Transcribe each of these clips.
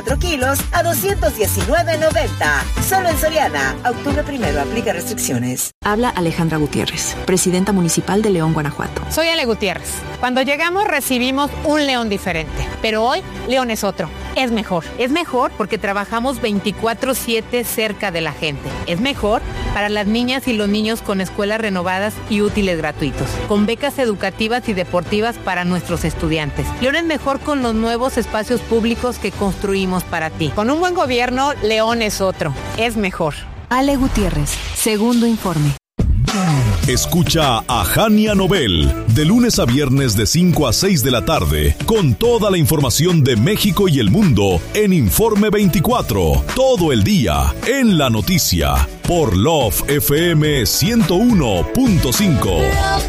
4 kilos a $219.90. Solo en Soriana. Octubre 1, aplica restricciones. Habla Alejandra Gutiérrez, presidenta municipal de León, Guanajuato. Soy Ale Gutiérrez. Cuando llegamos recibimos un León diferente, pero hoy León es otro. Es mejor. Es mejor porque trabajamos 24/7 cerca de la gente. Es mejor para las niñas y los niños con escuelas renovadas y útiles gratuitos, con becas educativas y deportivas para nuestros estudiantes. León es mejor con los nuevos espacios públicos que construimos para ti. Con un buen gobierno, León es otro. Es mejor. Ale Gutiérrez, segundo informe. Escucha a Jania Nobel de lunes a viernes de 5 a 6 de la tarde con toda la información de México y el mundo en Informe 24, todo el día en la noticia por Love FM 101.5.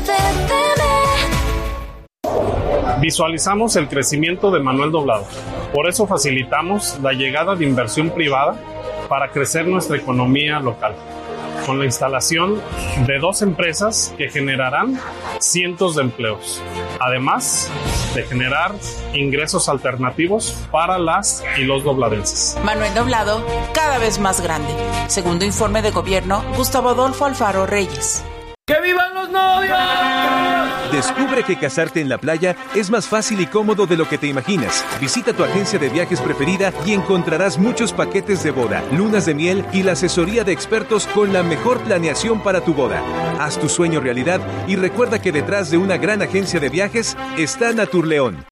Visualizamos el crecimiento de Manuel Doblado. Por eso facilitamos la llegada de inversión privada para crecer nuestra economía local, con la instalación de 2 empresas que generarán cientos de empleos, además de generar ingresos alternativos para las y los dobladenses. Manuel Doblado, cada vez más grande. Segundo informe de gobierno, Gustavo Adolfo Alfaro Reyes. ¡Que vivan los novios! Descubre que casarte en la playa es más fácil y cómodo de lo que te imaginas. Visita tu agencia de viajes preferida y encontrarás muchos paquetes de boda, lunas de miel y la asesoría de expertos con la mejor planeación para tu boda. Haz tu sueño realidad y recuerda que detrás de una gran agencia de viajes está Naturleón.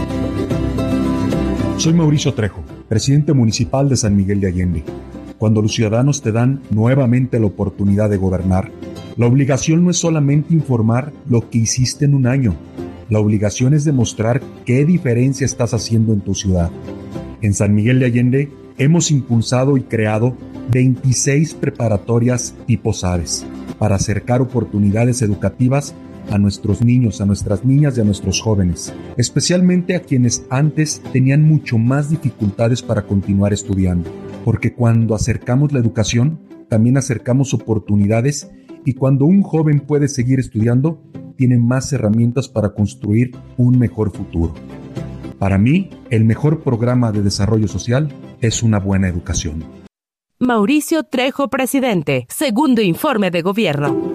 Soy Mauricio Trejo, presidente municipal de San Miguel de Allende. Cuando los ciudadanos te dan nuevamente la oportunidad de gobernar, la obligación no es solamente informar lo que hiciste en un año. La obligación es demostrar qué diferencia estás haciendo en tu ciudad. En San Miguel de Allende hemos impulsado y creado 26 preparatorias tipo SADES para acercar oportunidades educativas a nuestros niños, a nuestras niñas y a nuestros jóvenes, especialmente a quienes antes tenían mucho más dificultades para continuar estudiando. Porque cuando acercamos la educación, también acercamos oportunidades, y cuando un joven puede seguir estudiando, tiene más herramientas para construir un mejor futuro. Para mí, el mejor programa de desarrollo social es una buena educación. Mauricio Trejo, presidente. Segundo informe de gobierno.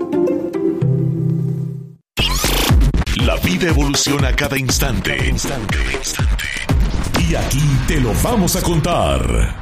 La vida evoluciona cada instante. Y aquí te lo vamos a contar.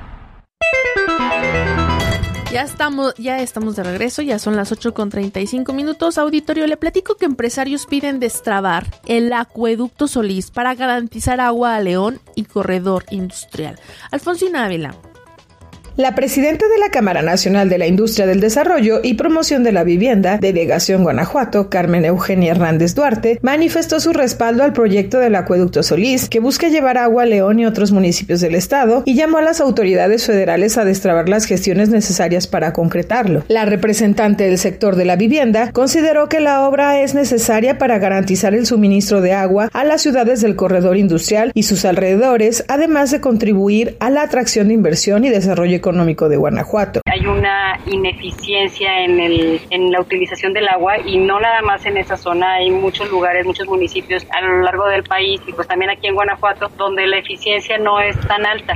Ya estamos de regreso, ya son las 8:35. Auditorio, le platico que empresarios piden destrabar el acueducto Solís para garantizar agua a León y corredor industrial. Alfonsín Ávila. La presidenta de la Cámara Nacional de la Industria del Desarrollo y Promoción de la Vivienda, Delegación Guanajuato, Carmen Eugenia Hernández Duarte, manifestó su respaldo al proyecto del acueducto Solís, que busca llevar agua a León y otros municipios del estado, y llamó a las autoridades federales a destrabar las gestiones necesarias para concretarlo. La representante del sector de la vivienda consideró que la obra es necesaria para garantizar el suministro de agua a las ciudades del corredor industrial y sus alrededores, además de contribuir a la atracción de inversión y desarrollo económico de Guanajuato. Hay una ineficiencia en la utilización del agua, y no nada más en esa zona, hay muchos lugares, muchos municipios a lo largo del país y pues también aquí en Guanajuato donde la eficiencia no es tan alta.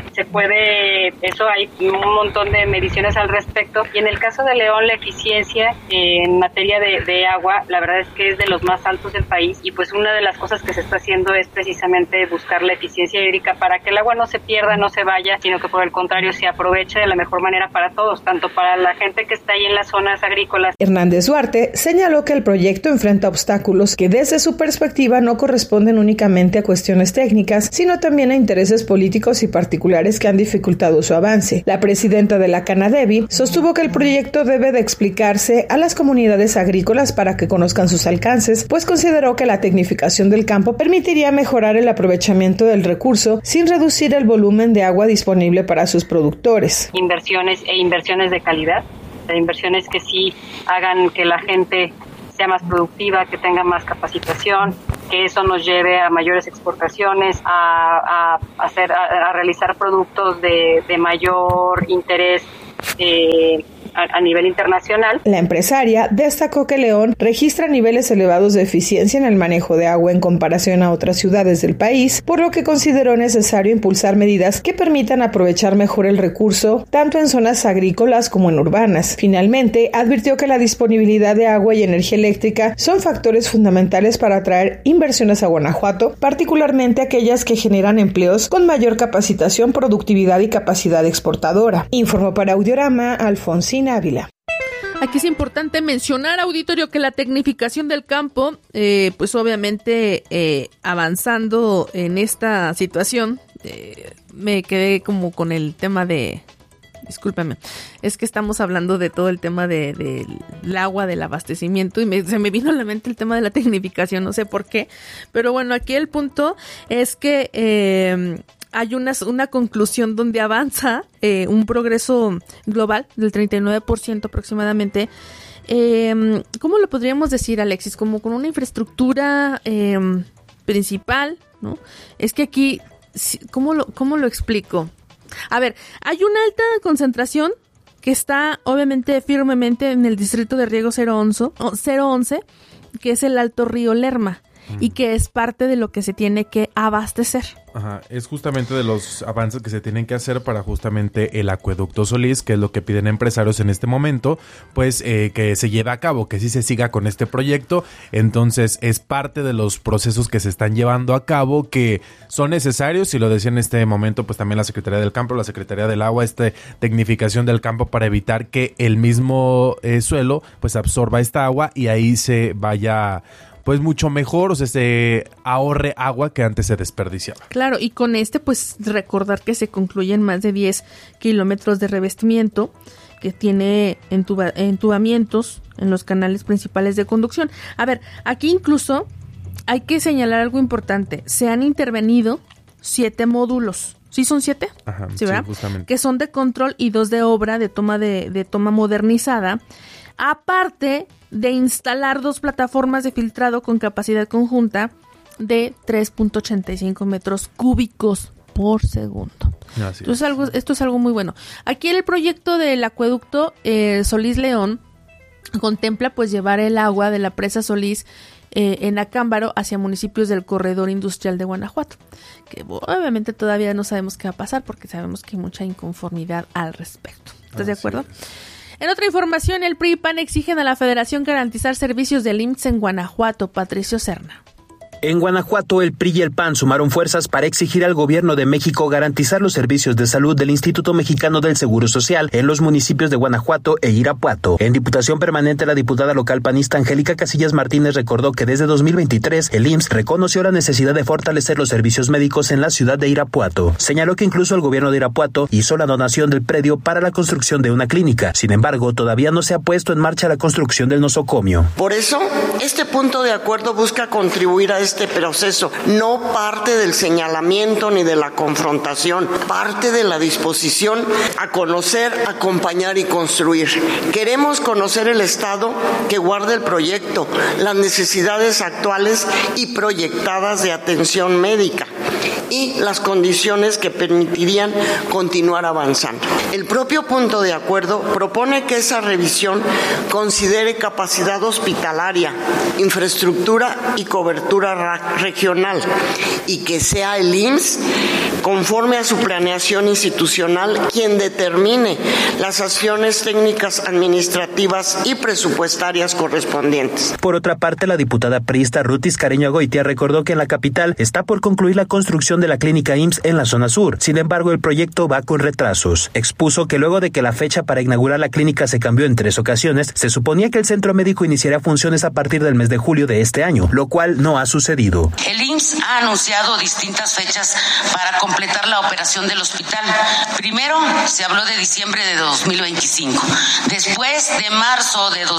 Hay un montón de mediciones al respecto, y en el caso de León la eficiencia en materia de agua, la verdad es que es de los más altos del país, y pues una de las cosas que se está haciendo es precisamente buscar la eficiencia hídrica para que el agua no se pierda, no se vaya, sino que por el contrario se aproveche de la mejor manera para todos, tanto para la gente que está ahí en las zonas agrícolas. Hernández Duarte señaló que el proyecto enfrenta obstáculos que desde su perspectiva no corresponden únicamente a cuestiones técnicas, sino también a intereses políticos y particulares que han dificultado su avance. La presidenta de la Canadevi sostuvo que el proyecto debe de explicarse a las comunidades agrícolas para que conozcan sus alcances, pues consideró que la tecnificación del campo permitiría mejorar el aprovechamiento del recurso sin reducir el volumen de agua disponible para sus productores. Inversiones de calidad, inversiones que sí hagan que la gente sea más productiva, que tenga más capacitación, que eso nos lleve a mayores exportaciones, a realizar productos de mayor interés a nivel internacional. La empresaria destacó que León registra niveles elevados de eficiencia en el manejo de agua en comparación a otras ciudades del país, por lo que consideró necesario impulsar medidas que permitan aprovechar mejor el recurso, tanto en zonas agrícolas como en urbanas. Finalmente, advirtió que la disponibilidad de agua y energía eléctrica son factores fundamentales para atraer inversiones a Guanajuato, particularmente aquellas que generan empleos con mayor capacitación, productividad y capacidad exportadora. Informó para Audiorama Alfonsín Ávila. Aquí es importante mencionar, auditorio, que la tecnificación del campo, pues obviamente avanzando en esta situación, me quedé como con el tema de... Discúlpame, es que estamos hablando de todo el tema del agua, del abastecimiento, y se me vino a la mente el tema de la tecnificación, no sé por qué, pero bueno, aquí el punto es que hay una conclusión donde avanza un progreso global del 39% aproximadamente. ¿Cómo lo podríamos decir, Alexis? Como con una infraestructura principal, ¿no? Es que aquí, ¿cómo lo explico? A ver, hay una alta concentración que está obviamente firmemente en el distrito de riego 011, que es el Alto Río Lerma, y que es parte de lo que se tiene que abastecer. Ajá, es justamente de los avances que se tienen que hacer para justamente el acueducto Solís, que es lo que piden empresarios en este momento, pues que se lleve a cabo, que sí se siga con este proyecto. Entonces es parte de los procesos que se están llevando a cabo, que son necesarios, y lo decía en este momento pues también la Secretaría del Campo, la Secretaría del Agua, tecnificación del campo para evitar que el mismo suelo pues absorba esta agua y ahí se vaya pues mucho mejor, o sea, se ahorre agua que antes se desperdiciaba. Claro, y con pues recordar que se concluyen más de 10 kilómetros de revestimiento que tiene entubamientos en los canales principales de conducción. A ver, aquí incluso hay que señalar algo importante. Se han intervenido 7 módulos. ¿Sí son 7? Ajá, sí, ¿verdad? Justamente. Que son de control y 2 de obra de toma modernizada. Aparte de instalar 2 plataformas de filtrado con capacidad conjunta de 3.85 metros cúbicos por segundo. Entonces, esto es algo muy bueno. Aquí el proyecto del acueducto Solís León contempla pues llevar el agua de la presa Solís en Acámbaro hacia municipios del corredor industrial de Guanajuato, que obviamente todavía no sabemos qué va a pasar porque sabemos que hay mucha inconformidad al respecto. ¿Estás de acuerdo? En otra información, el PRI y PAN exigen a la Federación garantizar servicios del IMSS en Guanajuato. Patricio Serna. En Guanajuato, el PRI y el PAN sumaron fuerzas para exigir al gobierno de México garantizar los servicios de salud del Instituto Mexicano del Seguro Social en los municipios de Guanajuato e Irapuato. En diputación permanente, la diputada local panista Angélica Casillas Martínez recordó que desde 2023 el IMSS reconoció la necesidad de fortalecer los servicios médicos en la ciudad de Irapuato. Señaló que incluso el gobierno de Irapuato hizo la donación del predio para la construcción de una clínica. Sin embargo, todavía no se ha puesto en marcha la construcción del nosocomio. Por eso, este punto de acuerdo busca contribuir a este proceso, no parte del señalamiento ni de la confrontación, parte de la disposición a conocer, acompañar y construir. Queremos conocer el estado que guarda el proyecto, las necesidades actuales y proyectadas de atención médica y las condiciones que permitirían continuar avanzando. El propio punto de acuerdo propone que esa revisión considere capacidad hospitalaria, infraestructura y cobertura regional, y que sea el IMSS, conforme a su planeación institucional, quien determine las acciones técnicas, administrativas y presupuestarias correspondientes. Por otra parte, la diputada priista Rutis Careño Goitia recordó que en la capital está por concluir la construcción de la clínica IMSS en la zona sur. Sin embargo, el proyecto va con retrasos. Expuso que luego de que la fecha para inaugurar la clínica se cambió en 3 ocasiones, se suponía que el centro médico iniciaría funciones a partir del mes de julio de este año, lo cual no ha sucedido. El IMSS ha anunciado distintas fechas para completar la operación del hospital. Primero se habló de diciembre de 2025, después de marzo de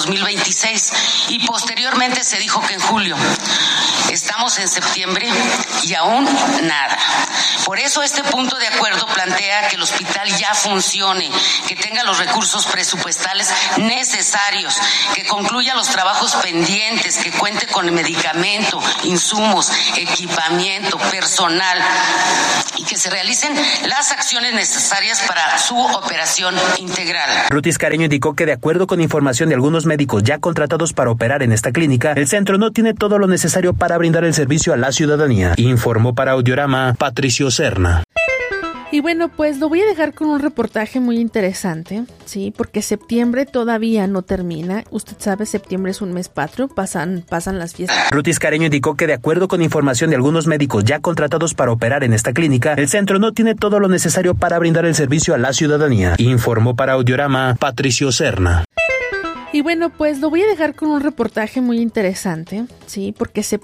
2026 y posteriormente se dijo que en julio. Estamos en septiembre y aún nada. Por eso este punto de acuerdo plantea que el hospital ya funcione, que tenga los recursos presupuestales necesarios, que concluya los trabajos pendientes, que cuente con el medicamento, insumos, equipamiento, personal y que se realicen las acciones necesarias para su operación integral. Rutis Careño indicó que de acuerdo con información de algunos médicos ya contratados para operar en esta clínica, el centro no tiene todo lo necesario para brindar el servicio a la ciudadanía. Informó para Audiorama Patricio Serna. Y bueno, pues lo voy a dejar con un reportaje muy interesante, sí, porque septiembre todavía no termina. Usted sabe, septiembre es un mes patrio, pasan las fiestas. Rutis Careño indicó que de acuerdo con información de algunos médicos ya contratados para operar en esta clínica, el centro no tiene todo lo necesario para brindar el servicio a la ciudadanía. Informó para Audiorama Patricio Serna. Y bueno, pues lo voy a dejar con un reportaje muy interesante, sí, porque